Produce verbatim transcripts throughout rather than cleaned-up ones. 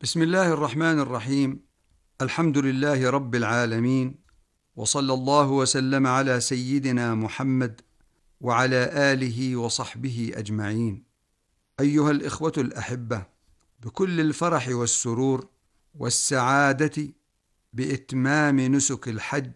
بسم الله الرحمن الرحيم. الحمد لله رب العالمين، وصلى الله وسلم على سيدنا محمد وعلى آله وصحبه أجمعين. أيها الإخوة الأحبة، بكل الفرح والسرور والسعادة بإتمام نسك الحج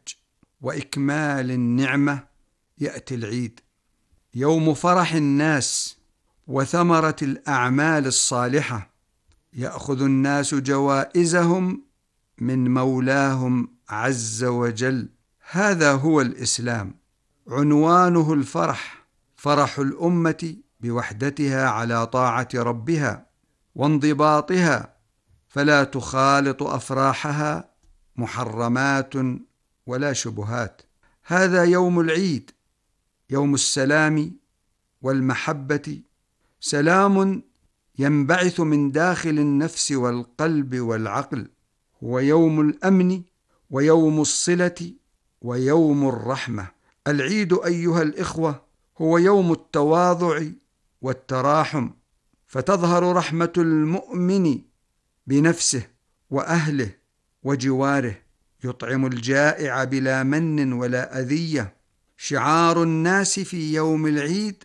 وإكمال النعمة يأتي العيد، يوم فرح الناس وثمرة الأعمال الصالحة، يأخذ الناس جوائزهم من مولاهم عز وجل. هذا هو الإسلام، عنوانه الفرح، فرح الأمة بوحدتها على طاعة ربها وانضباطها، فلا تخالط أفراحها محرمات ولا شبهات. هذا يوم العيد، يوم السلام والمحبة، سلام ينبعث من داخل النفس والقلب والعقل، هو يوم الأمن ويوم الصلة ويوم الرحمة. العيد أيها الإخوة هو يوم التواضع والتراحم، فتظهر رحمة المؤمن بنفسه وأهله وجواره، يطعم الجائع بلا من ولا أذية. شعار الناس في يوم العيد: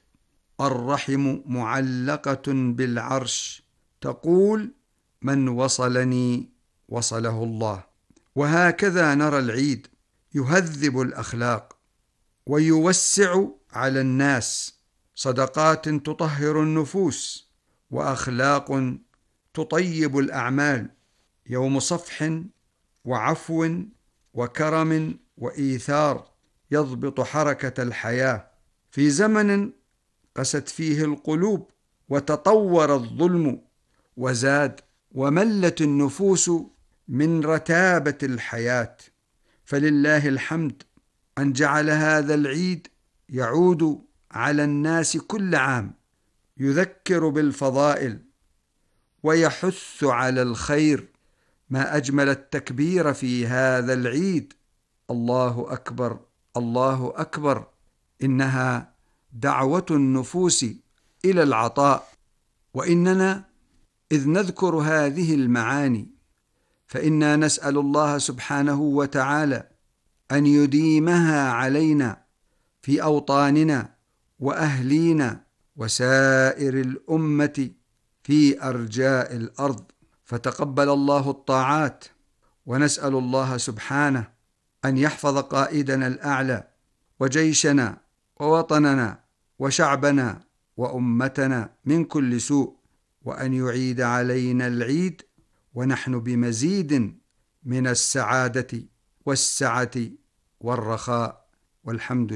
الرحم معلقة بالعرش، تقول: من وصلني وصله الله. وهكذا نرى العيد يهذب الأخلاق ويوسع على الناس، صدقات تطهر النفوس وأخلاق تطيب الأعمال، يوم صفح وعفو وكرم وإيثار، يضبط حركة الحياة في زمن قست فيه القلوب وتطور الظلم وزاد وملت النفوس من رتابة الحياة. فلله الحمد أن جعل هذا العيد يعود على الناس كل عام، يذكر بالفضائل ويحث على الخير. ما أجمل التكبير في هذا العيد: الله أكبر، الله أكبر. إنها دعوة النفوس إلى العطاء، وإننا إذ نذكر هذه المعاني فإنا نسأل الله سبحانه وتعالى أن يديمها علينا في أوطاننا وأهلينا وسائر الأمة في أرجاء الأرض، فتقبل الله الطاعات، ونسأل الله سبحانه أن يحفظ قائدنا الأعلى وجيشنا ووطننا وشعبنا وأمتنا من كل سوء، وأن يعيد علينا العيد ونحن بمزيد من السعادة والسعة والرخاء، والحمد لله.